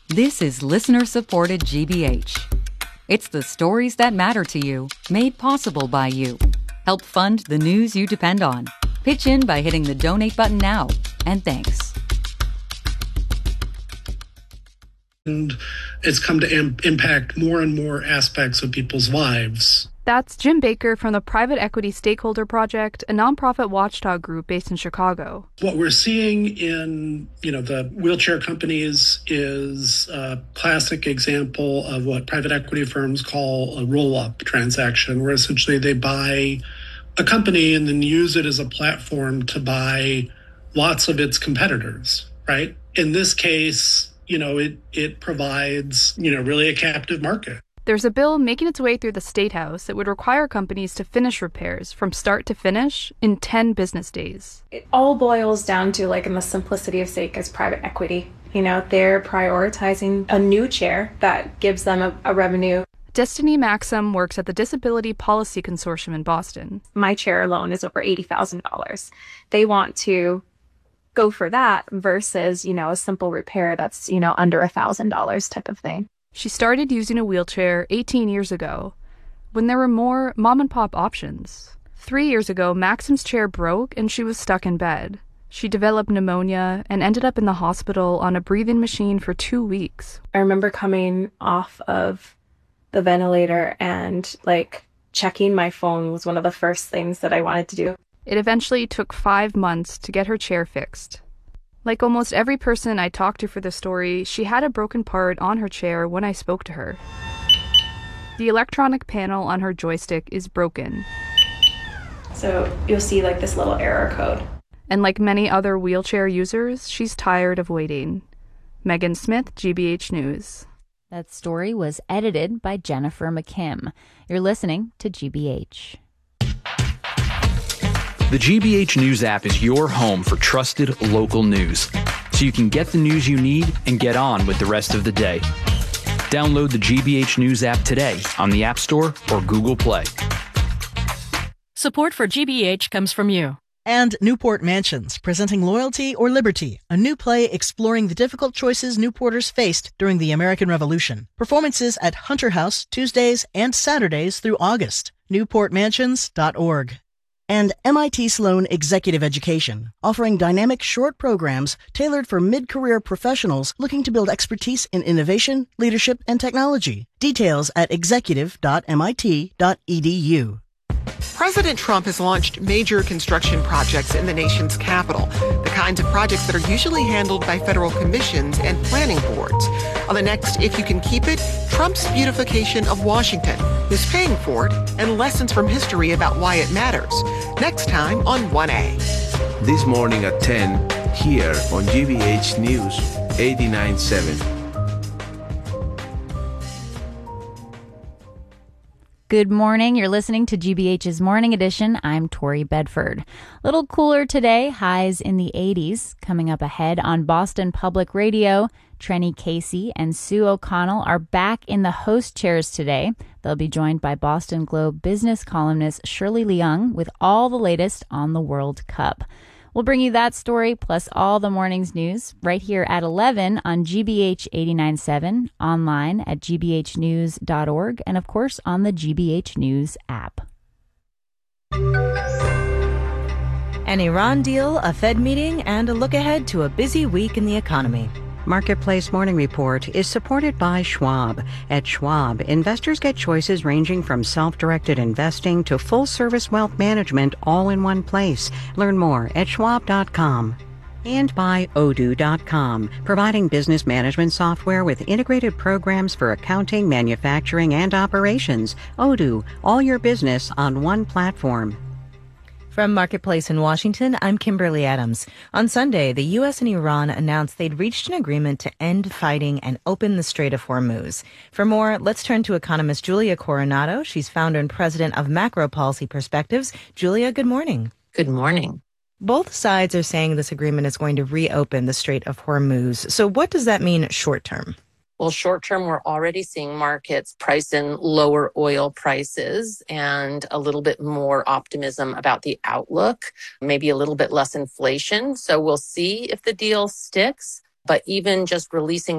This is listener-supported GBH. It's the stories that matter to you, made possible by you. Help fund the news you depend on. Pitch in by hitting the donate button now. And thanks. And it's come to impact more and more aspects of people's lives. That's Jim Baker from the Private Equity Stakeholder Project, a nonprofit watchdog group based in Chicago. What we're seeing in, the wheelchair companies is a classic example of what private equity firms call a roll-up transaction, where essentially they buy a company and then use it as a platform to buy lots of its competitors, right? In this case, it provides, really a captive market. There's a bill making its way through the State House that would require companies to finish repairs from start to finish in 10 business days. It all boils down to, in the simplicity of sake, as private equity. They're prioritizing a new chair that gives them a revenue. Destiny Maxim works at the Disability Policy Consortium in Boston. My chair alone is over $80,000. They want to go for that versus, a simple repair that's, under $1,000 type of thing. She started using a wheelchair 18 years ago, when there were more mom-and-pop options. 3 years ago, Maxim's chair broke and she was stuck in bed. She developed pneumonia and ended up in the hospital on a breathing machine for 2 weeks. I remember coming off of the ventilator and, checking my phone was one of the first things that I wanted to do. It eventually took 5 months to get her chair fixed. Like almost every person I talked to for the story, she had a broken part on her chair when I spoke to her. The electronic panel on her joystick is broken. So you'll see this little error code. And like many other wheelchair users, she's tired of waiting. Megan Smith, GBH News. That story was edited by Jennifer McKim. You're listening to GBH. The GBH News app is your home for trusted local news, so you can get the news you need and get on with the rest of the day. Download the GBH News app today on the App Store or Google Play. Support for GBH comes from you. And Newport Mansions, presenting Loyalty or Liberty, a new play exploring the difficult choices Newporters faced during the American Revolution. Performances at Hunter House Tuesdays and Saturdays through August. NewportMansions.org. And MIT Sloan Executive Education, offering dynamic short programs tailored for mid-career professionals looking to build expertise in innovation, leadership, and technology. Details at executive.mit.edu. President Trump has launched major construction projects in the nation's capital, the kinds of projects that are usually handled by federal commissions and planning boards. On the next If You Can Keep It, Trump's beautification of Washington, who's paying for it, and lessons from history about why it matters. Next time on 1A. This morning at 10, here on GBH News 89.7. Good morning. You're listening to GBH's Morning Edition. I'm Tori Bedford. A little cooler today, highs in the 80s. Coming up ahead on Boston Public Radio, Trenny Casey and Sue O'Connell are back in the host chairs today. They'll be joined by Boston Globe business columnist Shirley Leung with all the latest on the World Cup. We'll bring you that story plus all the morning's news right here at 11 on GBH 89.7, online at gbhnews.org, and of course on the GBH News app. An Iran deal, a Fed meeting, and a look ahead to a busy week in the economy. Marketplace Morning Report is supported by Schwab. At Schwab, investors get choices ranging from self-directed investing to full-service wealth management all in one place. Learn more at schwab.com. And by Odoo.com, providing business management software with integrated programs for accounting, manufacturing, and operations. Odoo, all your business on one platform. From Marketplace in Washington, I'm Kimberly Adams. On Sunday, the U.S. and Iran announced they'd reached an agreement to end fighting and open the Strait of Hormuz. For more, let's turn to economist Julia Coronado. She's founder and president of Macro Policy Perspectives. Julia, good morning. Good morning. Both sides are saying this agreement is going to reopen the Strait of Hormuz. So what does that mean short term? Well, short term, we're already seeing markets price in lower oil prices and a little bit more optimism about the outlook, maybe a little bit less inflation. So we'll see if the deal sticks. But even just releasing